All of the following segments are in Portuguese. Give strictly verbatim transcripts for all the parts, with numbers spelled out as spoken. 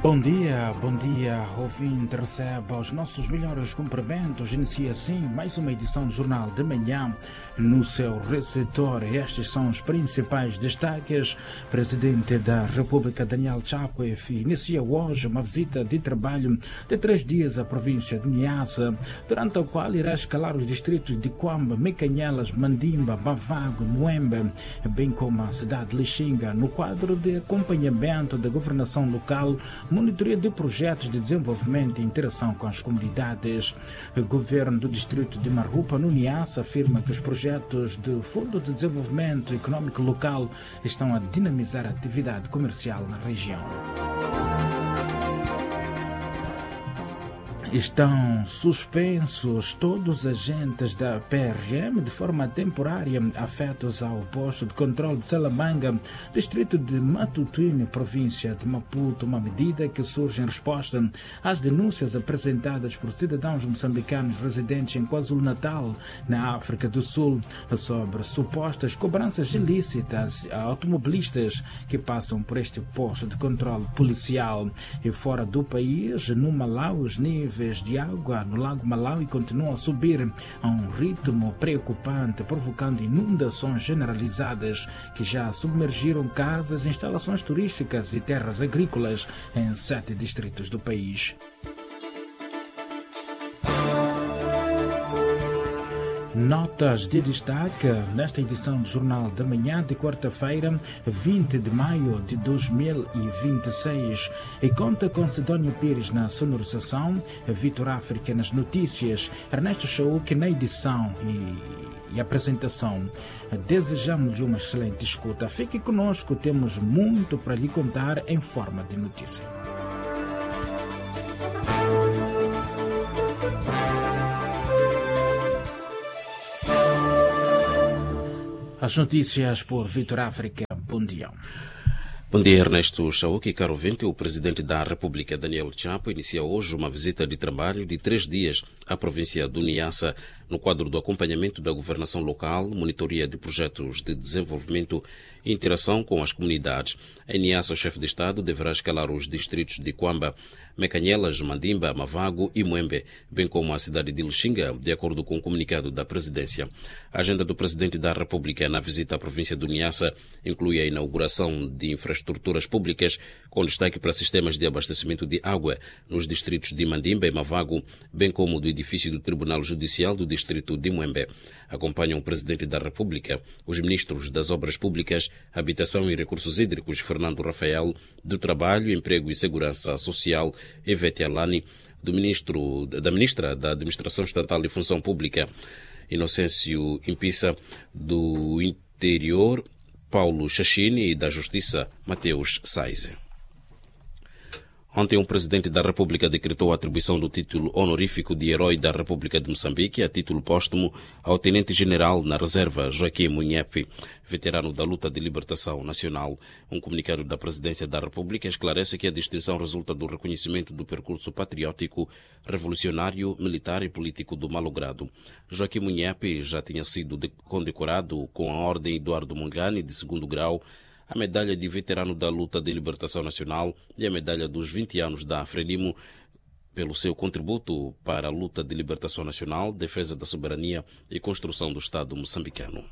Bom dia, bom dia, ouvinte, receba os nossos melhores cumprimentos. Inicia assim mais uma edição do Jornal de Manhã no seu receptor. Estes são os principais destaques. Presidente da República, Daniel Chapo, inicia hoje uma visita de trabalho de três dias à província de Niassa, durante a qual irá escalar os distritos de Quamba, Mecanhelas, Mandimba, Mavago, Muembe, bem como a cidade de Lixinga, no quadro de acompanhamento da governação local, monitoria de projetos de desenvolvimento e interação com as comunidades. O governo do distrito de Marrupa, no Niassa, afirma que os projetos do Fundo de Desenvolvimento Econômico Local estão a dinamizar a atividade comercial na região. Estão suspensos todos os agentes da P R M de forma temporária afetos ao posto de controle de Salamanga, distrito de Matutuine, província de Maputo, uma medida que surge em resposta às denúncias apresentadas por cidadãos moçambicanos residentes em KwaZulu-Natal, na África do Sul, sobre supostas cobranças ilícitas a automobilistas que passam por este posto de controle policial. E fora do país, no Malau, os níveis de água no Lago Malawi continuam a subir a um ritmo preocupante, provocando inundações generalizadas que já submergiram casas, instalações turísticas e terras agrícolas em sete distritos do país. Notas de destaque nesta edição do Jornal da Manhã de quarta-feira, vinte de maio de dois mil e vinte e seis. E conta com Sidónio Pires na sonorização, Vitor África nas notícias, Ernesto Chauk na edição e, e apresentação. Desejamos-lhe uma excelente escuta. Fique conosco, temos muito para lhe contar em forma de notícia. As notícias por Vitor África. Bom dia. Bom dia, Ernesto Chauk e caro ouvinte. O presidente da República, Daniel Chapo, inicia hoje uma visita de trabalho de três dias à província do Niassa, no quadro do acompanhamento da governação local, monitoria de projetos de desenvolvimento e interação com as comunidades. Em Niassa, o chefe de Estado deverá escalar os distritos de Quamba, Mecanhelas, Mandimba, Mavago e Muembe, bem como a cidade de Lixinga, de acordo com o comunicado da presidência. A agenda do presidente da República na visita à província do Niassa inclui a inauguração de infraestruturas públicas, com destaque para sistemas de abastecimento de água nos distritos de Mandimba e Mavago, bem como do edifício do Tribunal Judicial do distrito de Muembe. Acompanham o presidente da República os ministros das Obras Públicas, Habitação e Recursos Hídricos, Fernando Rafael, do Trabalho, Emprego e Segurança Social, Ivete Alani, do ministro, da ministra da Administração Estatal e Função Pública, Inocêncio Impissa, do Interior, Paulo Chachini, e da Justiça, Mateus Saize. Ontem, o presidente da República decretou a atribuição do título honorífico de Herói da República de Moçambique a título póstumo ao tenente-general na reserva Joaquim Munhepe, veterano da luta de libertação nacional. Um comunicado da presidência da República esclarece que a distinção resulta do reconhecimento do percurso patriótico, revolucionário, militar e político do malogrado. Joaquim Munhepe já tinha sido condecorado com a Ordem Eduardo Mondlane de segundo grau, a medalha de veterano da luta de libertação nacional e a medalha dos vinte anos da Frelimo pelo seu contributo para a luta de libertação nacional, defesa da soberania e construção do Estado moçambicano.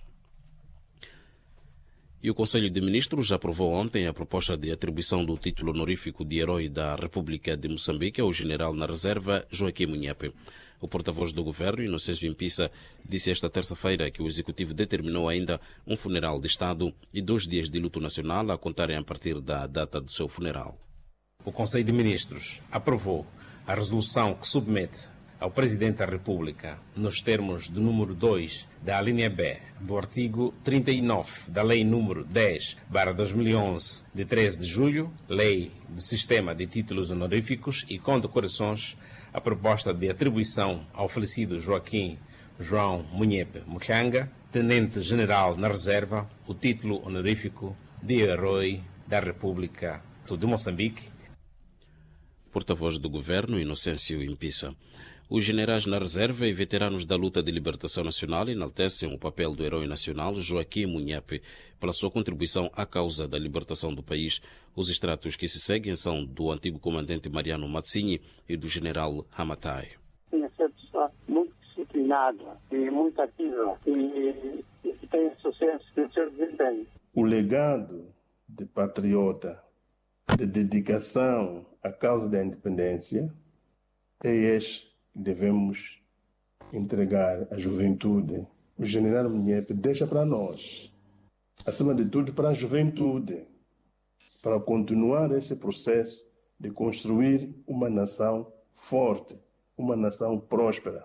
E o Conselho de Ministros já aprovou ontem a proposta de atribuição do título honorífico de Herói da República de Moçambique ao general na reserva Joaquim Munhepe. O porta-voz do governo, Inocêncio Impissa, disse esta terça-feira que o executivo determinou ainda um funeral de Estado e dois dias de luto nacional a contarem a partir da data do seu funeral. O Conselho de Ministros aprovou a resolução que submete ao Presidente da República, nos termos do número dois da linha B do artigo trinta e nove da Lei número dez barra dois mil e onze, de treze de julho, Lei do Sistema de Títulos Honoríficos e Condecorações, a proposta de atribuição ao falecido Joaquim João Munhepe Muchanga, Tenente-General na Reserva, o título honorífico de Herói da República de Moçambique. Porta-voz do Governo, Inocêncio Impissa. Os generais na reserva e veteranos da luta de libertação nacional enaltecem o papel do herói nacional Joaquim Munyepe pela sua contribuição à causa da libertação do país. Os extratos que se seguem são do antigo comandante Mariano Matsinyi e do general Hamatai. Tinha sido pessoa muito disciplinada e muito ativa e, e que tem sucesso no seu desempenho. O legado de patriota, de dedicação à causa da independência, é este que devemos entregar à juventude. O general Munyepe deixa para nós, acima de tudo para a juventude, para continuar este processo de construir uma nação forte, uma nação próspera.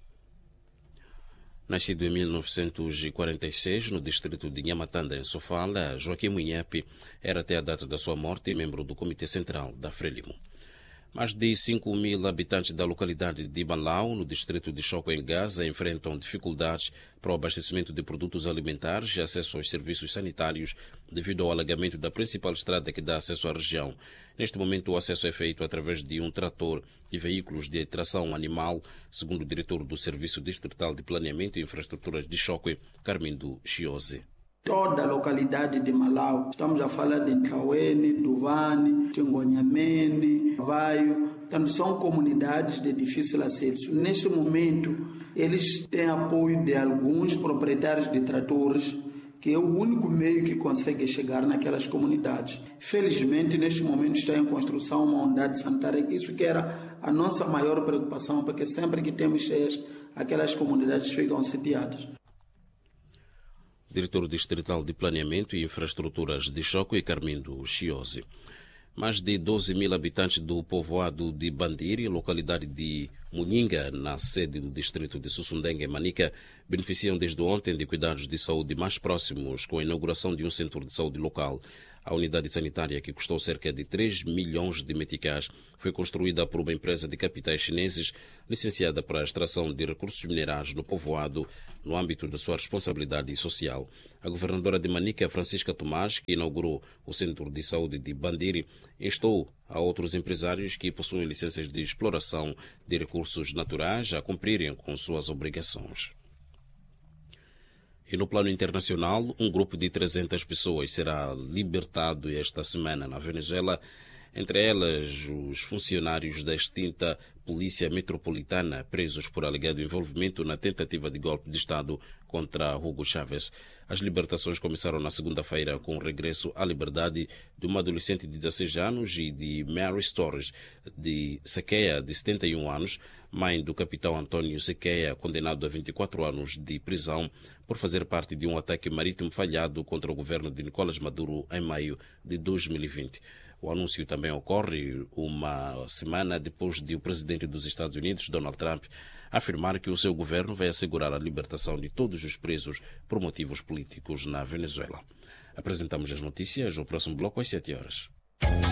Nascido em mil novecentos e quarenta e seis, no distrito de Nhamatanda, em Sofala, Joaquim Munyepe era até a data da sua morte membro do Comitê Central da Frelimo. Mais de cinco mil habitantes da localidade de Malau, no distrito de Choco, em Gaza, enfrentam dificuldades para o abastecimento de produtos alimentares e acesso aos serviços sanitários devido ao alagamento da principal estrada que dá acesso à região. Neste momento, o acesso é feito através de um trator e veículos de tração animal, segundo o diretor do Serviço Distrital de Planeamento e Infraestruturas de Choco, Carmindo Chiose. Toda a localidade de Malau, estamos a falar de Ntlaweni, Duvani, Tingonhamene, Vaio, portanto, são comunidades de difícil acesso. Neste momento, eles têm apoio de alguns proprietários de tratores, que é o único meio que consegue chegar naquelas comunidades. Felizmente, neste momento está em construção uma unidade sanitária, isso que era a nossa maior preocupação, porque sempre que temos cheias, aquelas comunidades ficam sitiadas. Diretor Distrital de Planeamento e Infraestruturas de Choco e Carmindo Chiose. Mais de doze mil habitantes do povoado de Bandiri, localidade de Muninga, na sede do distrito de Sussundengue, Manica, beneficiam desde ontem de cuidados de saúde mais próximos com a inauguração de um centro de saúde local. A unidade sanitária, que custou cerca de três milhões de meticais, foi construída por uma empresa de capitais chineses licenciada para a extração de recursos minerais no povoado no âmbito da sua responsabilidade social. A governadora de Manica, Francisca Tomás, que inaugurou o Centro de Saúde de Bandiri, instou a outros empresários que possuem licenças de exploração de recursos naturais a cumprirem com suas obrigações. E no plano internacional, um grupo de trezentas pessoas será libertado esta semana na Venezuela, entre elas os funcionários da extinta Polícia Metropolitana, presos por alegado envolvimento na tentativa de golpe de Estado contra Hugo Chávez. As libertações começaram na segunda-feira com o regresso à liberdade de uma adolescente de dezesseis anos e de Mary Torres, de Sequeia, de setenta e um anos, mãe do capitão Antônio Sequeia, condenado a vinte e quatro anos de prisão por fazer parte de um ataque marítimo falhado contra o governo de Nicolás Maduro em maio de dois mil e vinte. O anúncio também ocorre uma semana depois de o presidente dos Estados Unidos, Donald Trump, afirmar que o seu governo vai assegurar a libertação de todos os presos por motivos políticos na Venezuela. Apresentamos as notícias no próximo bloco às sete horas.